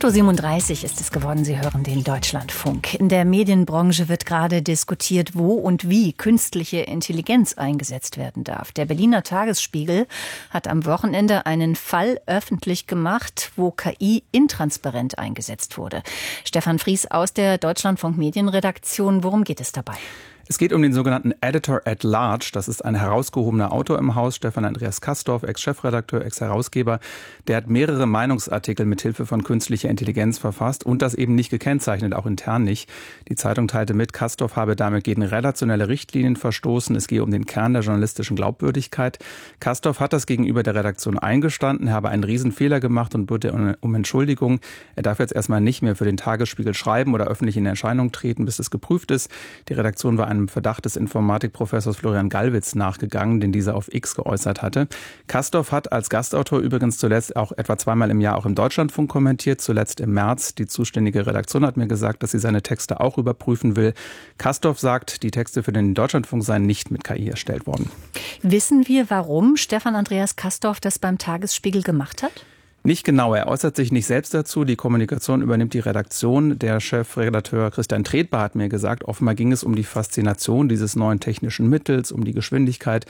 8.37 Uhr ist es geworden. Sie hören den Deutschlandfunk. In der Medienbranche wird gerade diskutiert, wo und wie künstliche Intelligenz eingesetzt werden darf. Der Berliner Tagesspiegel hat am Wochenende einen Fall öffentlich gemacht, wo KI intransparent eingesetzt wurde. Stefan Fries aus der Deutschlandfunk Medienredaktion. Worum geht es dabei? Es geht um den sogenannten Editor at Large. Das ist ein herausgehobener Autor im Haus, Stefan Andreas Castorf, Ex-Chefredakteur, Ex-Herausgeber. Der hat mehrere Meinungsartikel mit Hilfe von künstlicher Intelligenz verfasst und das eben nicht gekennzeichnet, auch intern nicht. Die Zeitung teilte mit, Castorf habe damit gegen redaktionelle Richtlinien verstoßen. Es gehe um den Kern der journalistischen Glaubwürdigkeit. Castorf hat das gegenüber der Redaktion eingestanden, er habe einen Riesenfehler gemacht und bitte um Entschuldigung. Er darf jetzt erstmal nicht mehr für den Tagesspiegel schreiben oder öffentlich in Erscheinung treten, bis es geprüft ist. Die Redaktion war einem Verdacht des Informatikprofessors Florian Gallwitz nachgegangen, den dieser auf X geäußert hatte. Castorf hat als Gastautor übrigens zuletzt auch etwa zweimal im Jahr auch im Deutschlandfunk kommentiert, zuletzt im März. Die zuständige Redaktion hat mir gesagt, dass sie seine Texte auch überprüfen will. Castorf sagt, die Texte für den Deutschlandfunk seien nicht mit KI erstellt worden. Wissen wir, warum Stefan Andreas Castorf das beim Tagesspiegel gemacht hat? Nicht genau, er äußert sich nicht selbst dazu. Die Kommunikation übernimmt die Redaktion. Der Chefredakteur Christian Tretbar hat mir gesagt, offenbar ging es um die Faszination dieses neuen technischen Mittels, um die Geschwindigkeit.